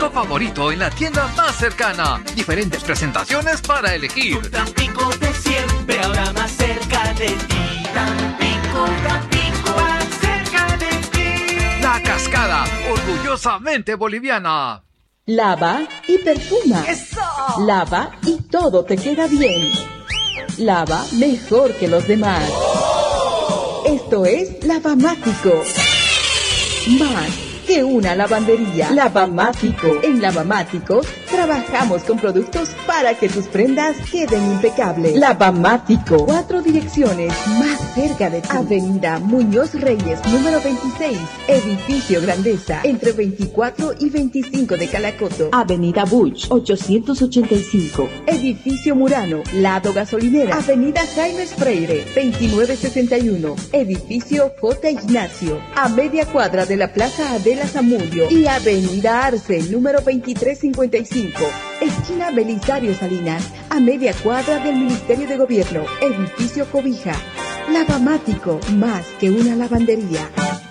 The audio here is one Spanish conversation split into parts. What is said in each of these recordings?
favorito en la tienda más cercana. Diferentes presentaciones para elegir. Tampico de siempre, ahora más cerca de ti. Tampico, más cerca de ti. La Cascada, orgullosamente boliviana. Lava y perfuma. ¡Eso! Lava y todo te queda bien. Lava mejor que los demás. Esto es Lavamático. Más que una lavandería. Lavamático. En Lavamático trabajamos con productos para que tus prendas queden impecables. Lavamático. 4 direcciones más cerca de ti. Avenida Muñoz Reyes, número 26. Edificio Grandeza, entre 24 y 25 de Calacoto. Avenida Buch, 885. Edificio Murano, lado gasolinera. Avenida Jaime Freire, 2961. Edificio J. Ignacio, a media cuadra de la Plaza Adela Zamudio. Y Avenida Arce, número 2355. Esquina Belisario Salinas, a media cuadra del Ministerio de Gobierno. Edificio Cobija. Lavamático, más que una lavandería.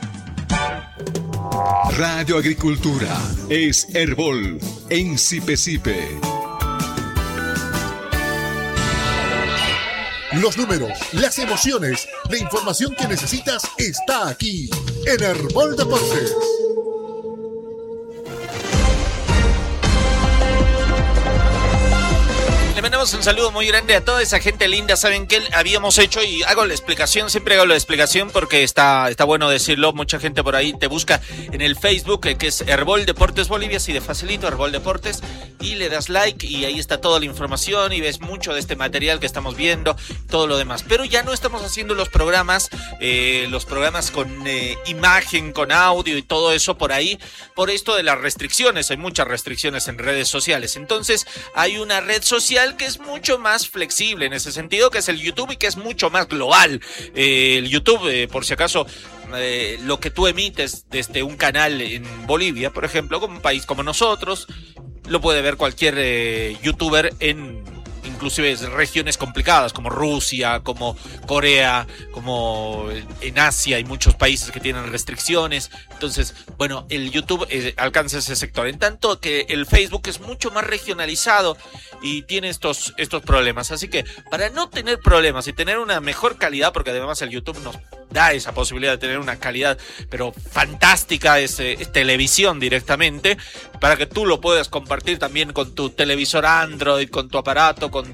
Radio Agricultura es Herbol en Sipe Sipe. Los números, las emociones, la información que necesitas está aquí en Herbol Deportes. Le mandamos un saludo muy grande a toda esa gente linda. Saben que habíamos hecho, y hago la explicación, siempre hago la explicación porque está bueno decirlo. Mucha gente por ahí te busca en el Facebook, que es Herbol Deportes Bolivia, así de facilito, Herbol Deportes, y le das like y ahí está toda la información y ves mucho de este material que estamos viendo, todo lo demás. Pero ya no estamos haciendo los programas con imagen, con audio y todo eso por ahí, por esto de las restricciones. Hay muchas restricciones en redes sociales. Entonces hay una red social que es mucho más flexible en ese sentido, que es el YouTube, y que es mucho más global. El YouTube, por si acaso, lo que tú emites desde un canal en Bolivia, por ejemplo, como un país como nosotros, lo puede ver cualquier youtuber en inclusive regiones complicadas como Rusia, como Corea, como en Asia hay muchos países que tienen restricciones. Entonces, bueno, el YouTube alcanza ese sector, en tanto que el Facebook es mucho más regionalizado y tiene estos problemas. Así que para no tener problemas y tener una mejor calidad, porque además el YouTube nos da esa posibilidad de tener una calidad pero fantástica, es televisión directamente, para que tú lo puedas compartir también con tu televisor Android, con tu aparato, con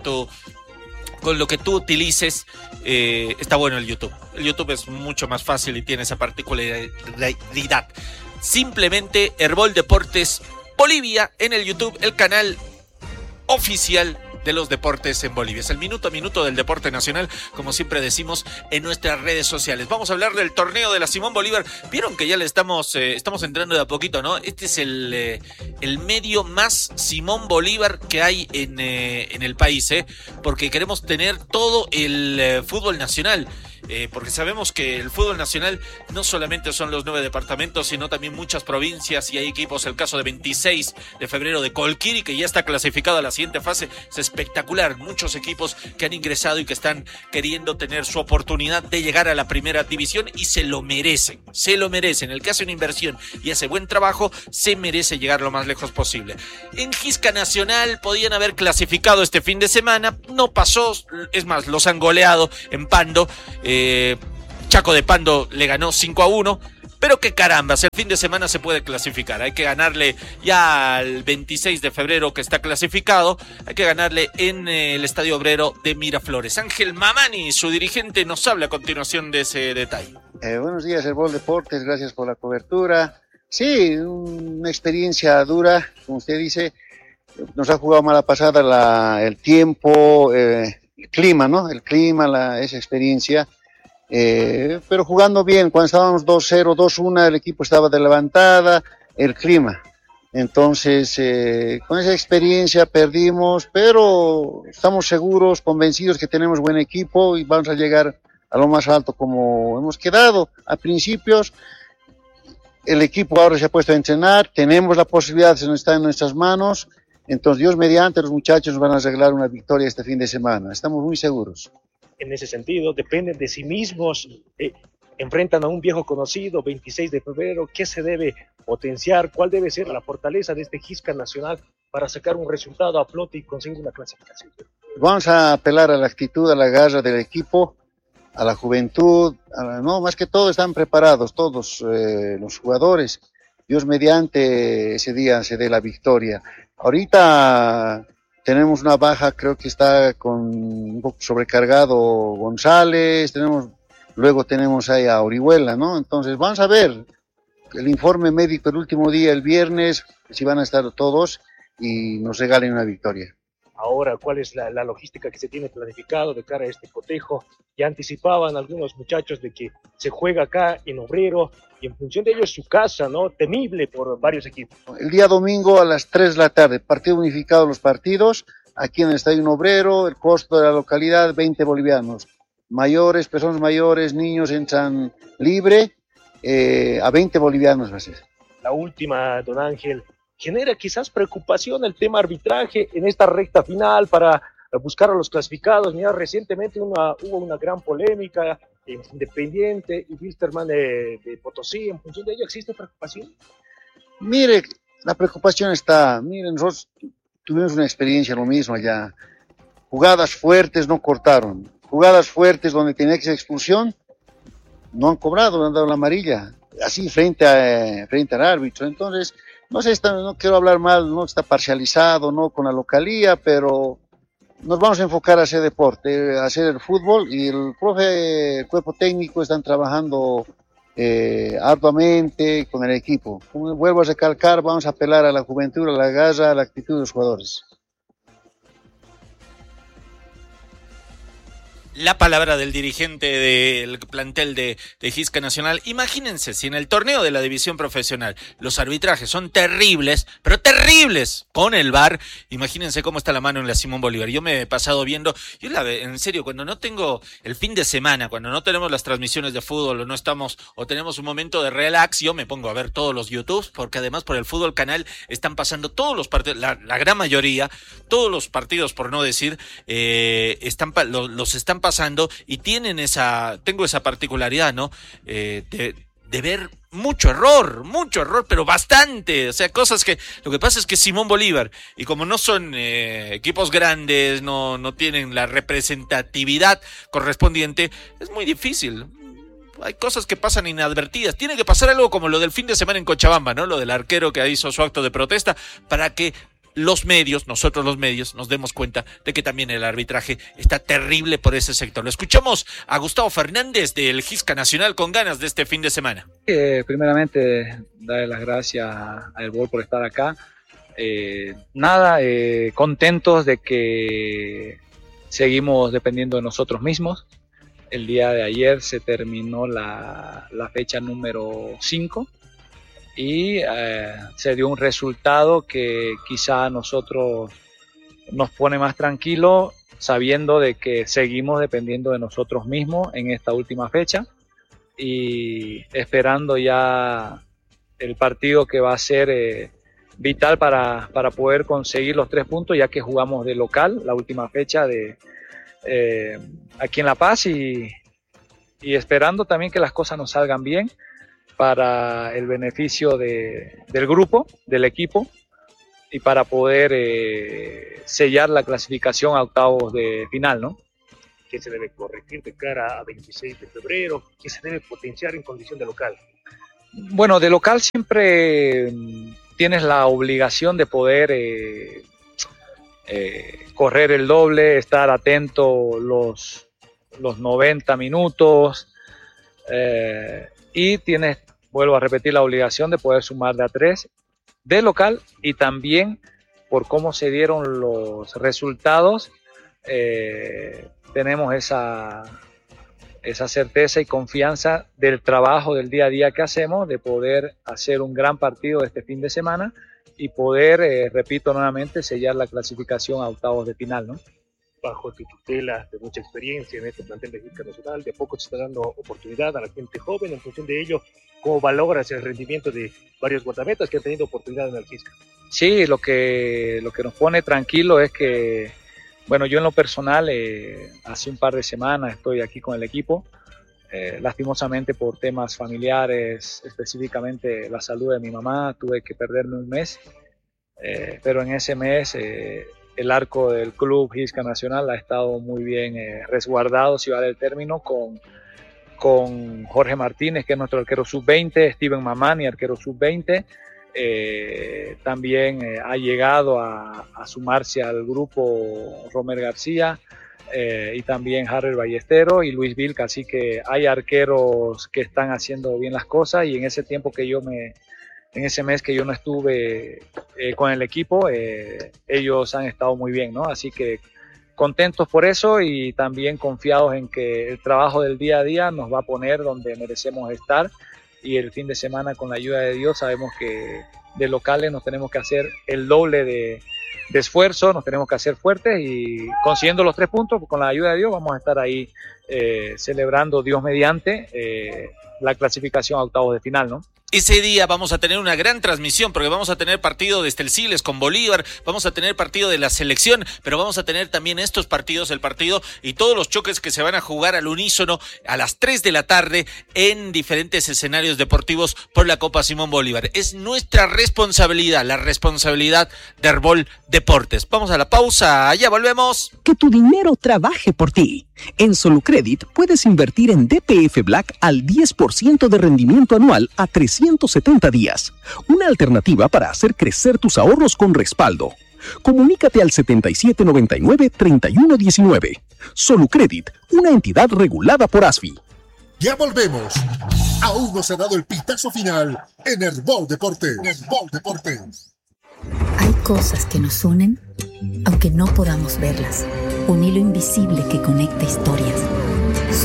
lo que tú utilices. Está bueno el YouTube. El YouTube es mucho más fácil y tiene esa particularidad. Simplemente Herbol Deportes Bolivia en el YouTube, el canal oficial de los deportes en Bolivia. Es el minuto a minuto del deporte nacional, como siempre decimos en nuestras redes sociales. Vamos a hablar del torneo de la Simón Bolívar. Vieron que ya le estamos entrando de a poquito, ¿no? Este es el medio más Simón Bolívar que hay en el país, porque queremos tener todo el fútbol nacional. Porque sabemos que el fútbol nacional no solamente son los 9 departamentos, sino también muchas provincias, y hay equipos. El caso de 26 de febrero de Colquiri, que ya está clasificado a la siguiente fase, es espectacular. Muchos equipos que han ingresado y que están queriendo tener su oportunidad de llegar a la primera división, y se lo merecen. El que hace una inversión y hace buen trabajo se merece llegar lo más lejos posible. En Gisca Nacional podían haber clasificado este fin de semana, no pasó. Es más, los han goleado en Pando. Chaco de Pando le ganó 5-1, pero qué carambas, el fin de semana se puede clasificar. Hay que ganarle ya al 26 de febrero, que está clasificado, hay que ganarle en el Estadio Obrero de Miraflores. Ángel Mamani, su dirigente, nos habla a continuación de ese detalle. Buenos días, Herbol Deportes, gracias por la cobertura. Sí, una experiencia dura, como usted dice. Nos ha jugado mala pasada el tiempo, el clima, ¿no? El clima, esa experiencia. Pero jugando bien. Cuando estábamos 2-0, 2-1, el equipo estaba de levantada, el clima. Entonces, con esa experiencia perdimos, pero estamos seguros, convencidos que tenemos buen equipo y vamos a llegar a lo más alto como hemos quedado a principios. El equipo ahora se ha puesto a entrenar, tenemos la posibilidad, está en nuestras manos. Entonces, Dios mediante, los muchachos nos van a arreglar una victoria este fin de semana. Estamos muy seguros. En ese sentido, dependen de sí mismos. enfrentan a un viejo conocido, 26 de febrero. ¿Qué se debe potenciar? ¿Cuál debe ser la fortaleza de este Gisca Nacional para sacar un resultado a flote y conseguir una clasificación? Vamos a apelar a la actitud, a la garra del equipo, a la juventud, no, más que todo están preparados todos los jugadores. Dios mediante ese día se dé la victoria. Ahorita tenemos una baja, creo que está con un poco sobrecargado González, luego tenemos ahí a Orihuela, ¿no? Entonces vamos a ver el informe médico el último día, el viernes, si van a estar todos y nos regalen una victoria. Ahora, ¿cuál es la logística que se tiene planificado de cara a este cotejo? Ya anticipaban algunos muchachos de que se juega acá en Obrero y en función de ello es su casa, ¿no? Temible por varios equipos. El día domingo a las 3 de la tarde, partido unificado los partidos, aquí en el Estadio Obrero, el costo de la localidad 20 bolivianos. Mayores, personas mayores, niños entran libre, a 20 bolivianos va a ser. La última, don Ángel, genera quizás preocupación el tema arbitraje en esta recta final para buscar a los clasificados. Mira, recientemente hubo una gran polémica en Independiente y Wilstermann de Potosí. En función de ello, ¿existe preocupación? Mire, la preocupación está, miren, nosotros tuvimos una experiencia lo mismo allá. Jugadas fuertes no cortaron, jugadas fuertes donde tenía que ser expulsión, no han cobrado, han dado la amarilla, así frente al árbitro. Entonces, no sé, no quiero hablar mal, no está parcializado, no con la localía, pero nos vamos a enfocar a hacer deporte, a hacer el fútbol, y el cuerpo técnico están trabajando arduamente con el equipo. Como vuelvo a recalcar, vamos a apelar a la juventud, a la garra, a la actitud de los jugadores. La palabra del dirigente del plantel de Gisca Nacional. Imagínense, si en el torneo de la división profesional los arbitrajes son terribles, pero terribles, con el VAR, imagínense cómo está la mano en la Simón Bolívar. Yo me he pasado viendo, en serio, cuando no tengo el fin de semana, cuando no tenemos las transmisiones de fútbol, o tenemos un momento de relax, yo me pongo a ver todos los YouTubes, porque además por el Fútbol Canal están pasando todos los partidos, la gran mayoría, todos los partidos, por no decir, los están pasando, y tengo esa particularidad, ¿no? De ver mucho error, pero bastante. O sea, cosas que, lo que pasa es que Simón Bolívar, y como no son equipos grandes, no tienen la representatividad correspondiente, es muy difícil. Hay cosas que pasan inadvertidas. Tiene que pasar algo como lo del fin de semana en Cochabamba, ¿no? Lo del arquero que hizo su acto de protesta, para que nosotros los medios, nos demos cuenta de que también el arbitraje está terrible por ese sector. Lo escuchamos a Gustavo Fernández del Gisca Nacional con ganas de este fin de semana. Primeramente, darle las gracias a Herbol por estar acá. Contentos de que seguimos dependiendo de nosotros mismos. El día de ayer se terminó la fecha número 5. Y se dio un resultado que quizá a nosotros nos pone más tranquilos, sabiendo de que seguimos dependiendo de nosotros mismos en esta última fecha y esperando ya el partido que va a ser vital para poder conseguir los 3 puntos, ya que jugamos de local la última fecha aquí en La Paz, y esperando también que las cosas nos salgan bien para el beneficio del grupo, del equipo, y para poder sellar la clasificación a octavos de final, ¿no? ¿Qué se debe corregir de cara a 26 de febrero? ¿Qué se debe potenciar en condición de local? Bueno, de local siempre tienes la obligación de poder correr el doble, estar atento los 90 minutos, y tienes, vuelvo a repetir, la obligación de poder sumar de a 3 de local, y también por cómo se dieron los resultados, tenemos esa certeza y confianza del trabajo del día a día que hacemos, de poder hacer un gran partido este fin de semana y poder, repito nuevamente, sellar la clasificación a octavos de final, ¿no? Bajo tu tutela de mucha experiencia en este plantel de Gisca Nacional, de poco se está dando oportunidad a la gente joven. En función de ello, ¿cómo valoras el rendimiento de varios guardametas que han tenido oportunidad en el Gisca? Sí, lo que nos pone tranquilo es que, bueno, yo en lo personal, hace un par de semanas estoy aquí con el equipo, lastimosamente por temas familiares, específicamente la salud de mi mamá, tuve que perderme un mes, pero en ese mes el arco del Club Hisca Nacional ha estado muy bien resguardado, si vale el término, con Jorge Martínez, que es nuestro arquero sub-20, Steven Mamani, arquero sub-20. También ha llegado a sumarse al grupo Romer García, y también Harry Ballestero y Luis Vilca, así que hay arqueros que están haciendo bien las cosas, y en ese tiempo en ese mes que yo no estuve con el equipo, ellos han estado muy bien, ¿no? Así que contentos por eso y también confiados en que el trabajo del día a día nos va a poner donde merecemos estar, y el fin de semana, con la ayuda de Dios, sabemos que de locales nos tenemos que hacer el doble de esfuerzo, nos tenemos que hacer fuertes, y consiguiendo los 3 puntos, con la ayuda de Dios vamos a estar ahí celebrando, Dios mediante, la clasificación a octavos de final, ¿no? Ese día vamos a tener una gran transmisión, porque vamos a tener partido de Estelciles con Bolívar, vamos a tener partido de la selección, pero vamos a tener también estos partidos, el partido y todos los choques que se van a jugar al unísono a las 3 de la tarde en diferentes escenarios deportivos por la Copa Simón Bolívar. Es nuestra responsabilidad, la responsabilidad de Herbol Deportes. Vamos a la pausa, ya volvemos. Que tu dinero trabaje por ti. En Solucredit puedes invertir en DPF Black al 10% de rendimiento anual a 370 días. Una alternativa para hacer crecer tus ahorros con respaldo. Comunícate al 7799-3119. Solucredit, una entidad regulada por ASFI. Ya volvemos. Aún no se ha dado el pitazo final en Herbol Deportes. Herbol Deportes. Hay cosas que nos unen, aunque no podamos verlas. Un hilo invisible que conecta historias.